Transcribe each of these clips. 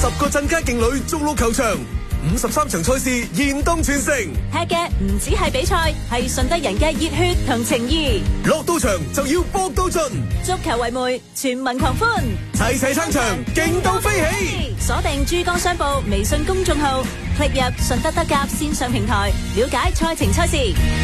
10個鎮街勁旅逐鹿球場，53場賽事現當全城。 吃嘅唔止係比賽，係順德人嘅熱血同情義。 落到場就要搏到盡， 足球為媒，全民狂歡， 齊齊撐場，勁到飛起。 鎖定珠江商報微信公眾號，click入順德德甲線上平台，了解賽程賽事。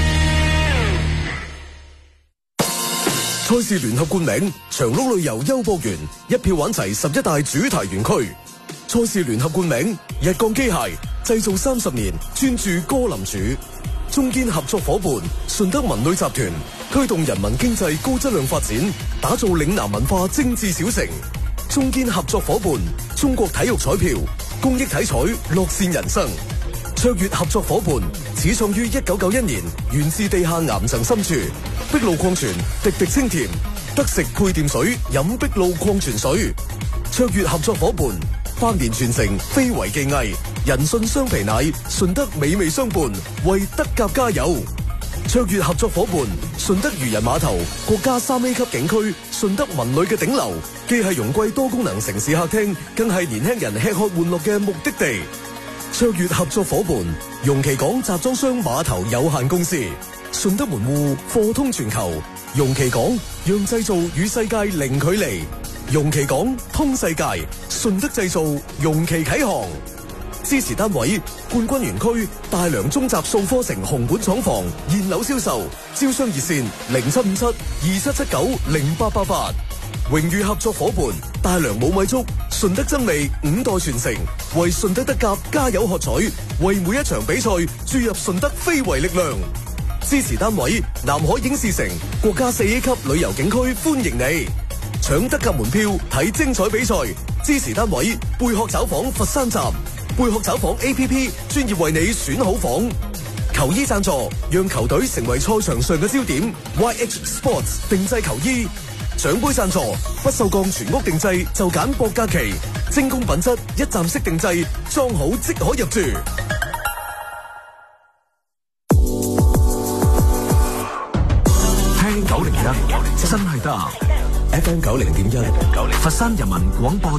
賽事聯合冠名長鹿旅遊優博園，一票玩齊11大主題園區。賽事聯合冠名日鋼機械，製造30年，專注歌林柱。中堅合作伙伴順德文旅集團，推動人民經濟高質量發展，打造嶺南文化精緻小城。中堅合作伙伴中國體育彩票，公益體彩，樂善人生。卓越合作伙伴始創於1991年，源自地下岩層深處。碧露礦泉，滴滴清甜，得食配電水，飲碧露礦泉水。卓越合作伙伴，100年傳承，非遺技藝，人信雙皮奶，順德美味相伴，為德甲加油。卓越合作伙伴，順德漁人碼頭，國家3A 級景區，順德文旅嘅頂流，既係容桂多功能城市客廳，更係年輕人吃喝玩樂嘅目的地。卓越合作伙伴，容其港集裝箱碼頭有限公司，順德門戶，貨通全球。容其港，讓製造與世界零距離。容其港通世界，順德製造，容其啟航。支持單位：冠軍園區大良中集數科城紅館廠房現樓銷售，招商熱線075727790888。榮譽合作伙伴：大良冇米粥，順德真味5代傳承，為順德德甲加油喝彩，為每一場比賽注入順德非遺力量。支持單位：南海影視城國家4A 級旅遊景區歡迎你，搶德甲門票睇精彩比賽。支持單位：貝殼找房佛山站，貝殼找房 APP 專業為你選好房。球衣贊助，讓球隊成為賽場上嘅焦點。YH Sports 定製球衣。獎杯贊助，不鏽鋼全屋定製就揀博嘉祺，精工品質，一站式定製，裝好即可入住。 聽901真係得 FM 90.1， 佛山人民廣播